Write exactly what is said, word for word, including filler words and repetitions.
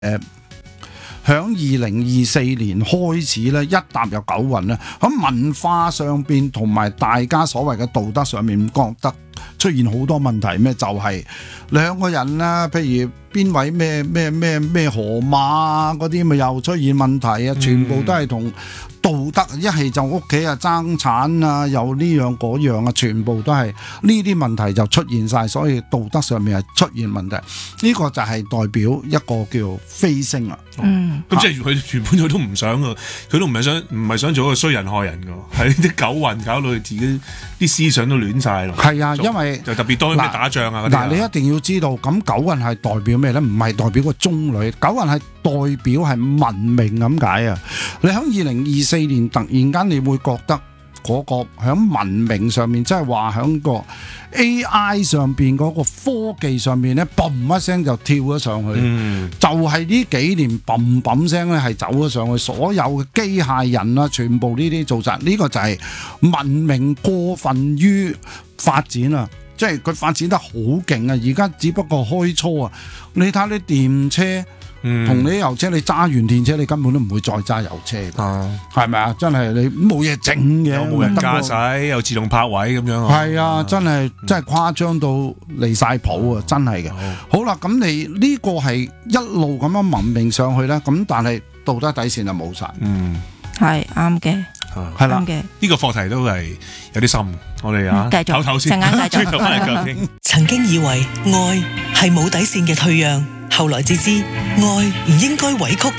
誒。響二零二四年開始咧，一踏入九運咧，喺文化上邊同埋大家所謂嘅道德上面，覺得出現好多問題咩？就係、是、兩個人啦，譬如邊位咩咩咩咩河馬啊嗰啲，咪又出現問題啊！全部都係同道德，一係就屋企啊爭產啊，又呢樣嗰樣啊，全部都係呢啲問題就出現晒，所以道德上面係出現問題。呢、這個就係代表一個叫飛星啊。 嗯，咁、啊、即係佢原本佢都唔想噶，佢都唔係想唔係想做一個衰人害人噶，係啲九運搞到佢自己啲思想都亂晒咯。係啊， 因為就特別多咩打仗啊嗰啲。 嗱，你一定要知道，咁九運係代表咩咧？唔係代表個中女，九運係代表係文明咁解啊！你喺二零二四年突然間，你會覺得嗰個喺文明上面，即係話喺個 A I 上邊嗰個科技上面咧，嘣一聲就跳咗上去，嗯、就係呢幾年嘣嘣聲咧係走咗上去，所有嘅機械人啊，全部呢啲做晒，呢、呢個就係文明過分於發展啊！即係佢發展得好勁啊！而家只不過開初啊，你睇啲電車。同你油車，你揸完電車，你根本都唔會再揸油車，係咪啊？真係你冇嘢整嘅， 又冇人駕駛，又自動泊位咁樣。 係啊，真係真係誇張到離晒譜啊！真係嘅。好啦，咁你呢個係一路咁樣文明上去咧，咁但係道德底線就冇晒。 嗯，係啱嘅， 係啦嘅。 呢個課題都係有啲深，我哋啊， 繼續， 唞唞先， 陣間繼續翻嚟繼續傾。 曾經以為愛係冇底線嘅退讓。後來至知，愛唔應該委曲